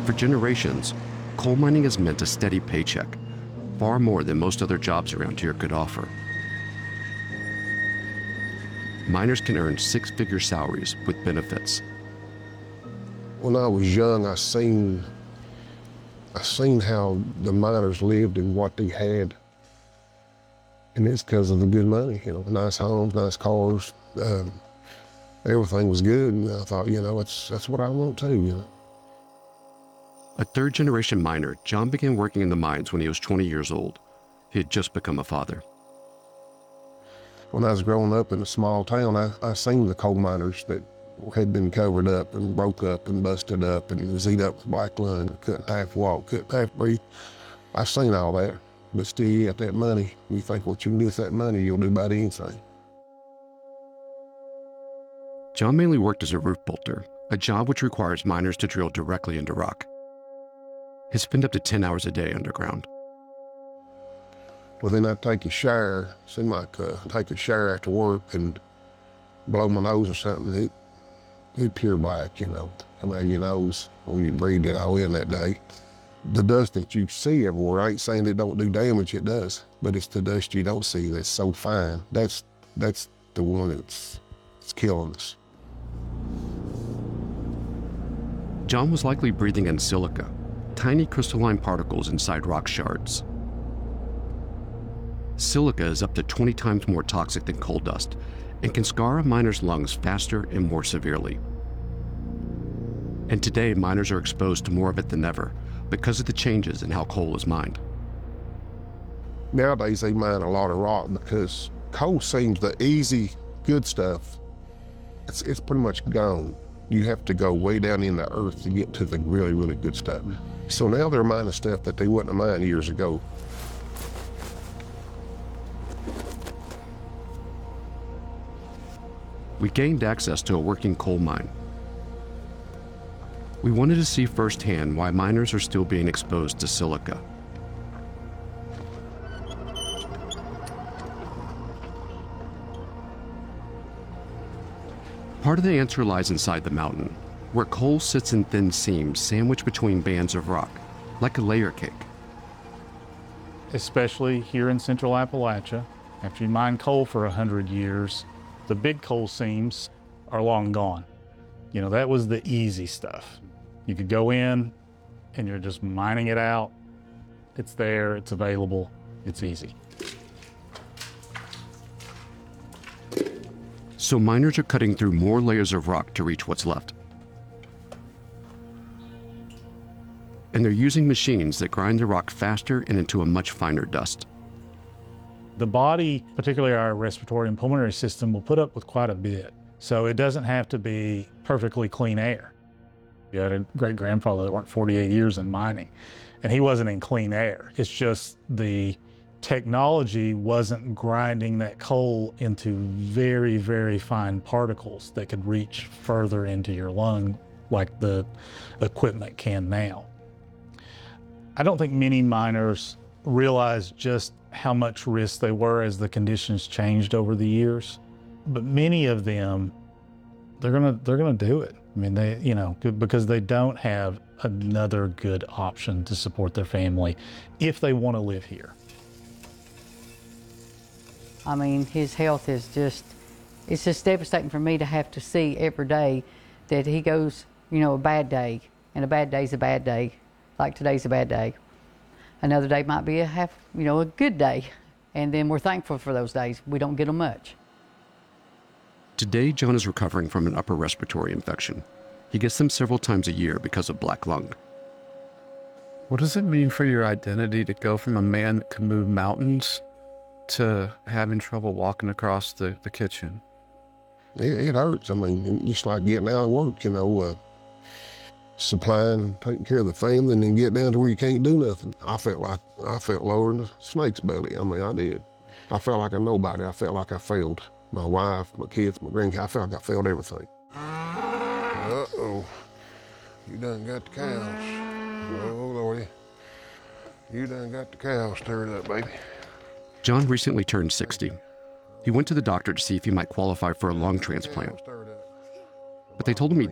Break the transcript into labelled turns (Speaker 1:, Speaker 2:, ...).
Speaker 1: For generations, coal mining has meant a steady paycheck, far more than most other jobs around here could offer. Miners can earn six-figure salaries with benefits.
Speaker 2: When I was young, I seen how the miners lived and what they had. And it's because of the good money, nice homes, nice cars. Everything was good, and I thought, that's what I want too,
Speaker 1: A third-generation miner, John began working in the mines when he was 20 years old. He had just become a father.
Speaker 2: When I was growing up in a small town, I seen the coal miners that had been covered up and broke up and busted up and was eat up with black lung, couldn't half walk, couldn't half breathe. I seen all that, but still you got that money. You think what you can do with that money, you'll do about anything.
Speaker 1: John mainly worked as a roof bolter, a job which requires miners to drill directly into rock. He'd spend up to 10 hours a day underground.
Speaker 2: Well, then I'd take a shower, seemed like take a shower after work and blow my nose or something. It'd pure black, come out of your nose when you breathe it all in that day. The dust that you see everywhere, I ain't saying it don't do damage, it does, but it's the dust you don't see that's so fine. That's the one that's killing us.
Speaker 1: John was likely breathing in silica, tiny crystalline particles inside rock shards. Silica is up to 20 times more toxic than coal dust and can scar a miner's lungs faster and more severely. And today, miners are exposed to more of it than ever because of the changes in how coal is mined.
Speaker 2: Nowadays, they mine a lot of rock because coal seems the easy, good stuff. It's pretty much gone. You have to go way down in the earth to get to the really, really good stuff. So now they're mining stuff that they wouldn't have mined years ago.
Speaker 1: We gained access to a working coal mine. We wanted to see firsthand why miners are still being exposed to silica. Part of the answer lies inside the mountain, where coal sits in thin seams sandwiched between bands of rock, like a layer cake.
Speaker 3: Especially here in central Appalachia, after you mine coal for 100 years, the big coal seams are long gone. That was the easy stuff. You could go in and you're just mining it out. It's there, it's available, it's easy.
Speaker 1: So miners are cutting through more layers of rock to reach what's left. And they're using machines that grind the rock faster and into a much finer dust.
Speaker 3: The body, particularly our respiratory and pulmonary system, will put up with quite a bit. So it doesn't have to be perfectly clean air. You had a great-grandfather that worked 48 years in mining, and he wasn't in clean air. It's just the technology wasn't grinding that coal into very, very fine particles that could reach further into your lung like the equipment can now. I don't think many miners realized just how much risk they were as the conditions changed over the years. But many of them, they're gonna do it. I mean, because they don't have another good option to support their family if they want to live here.
Speaker 4: I mean, his health is it's just devastating for me to have to see every day that he goes, a bad day, and a bad day's a bad day, like today's a bad day. Another day might be a good day, and then we're thankful for those days. We don't get them much.
Speaker 1: Today, John is recovering from an upper respiratory infection. He gets them several times a year because of black lung.
Speaker 5: What does it mean for your identity to go from a man that can move mountains to having trouble walking across the kitchen?
Speaker 2: It hurts. I mean, just like getting out of work, supplying, taking care of the family, and then get down to where you can't do nothing. I felt lower than a snake's belly. I mean, I did. I felt like a nobody. I felt like I failed my wife, my kids, my grandkids. I felt like I failed everything. Uh-oh. You done got the cows. Oh, Lordy. You done got the cows stirred up, baby.
Speaker 1: John recently turned 60. He went to the doctor to see if he might qualify for a lung transplant. But they told him he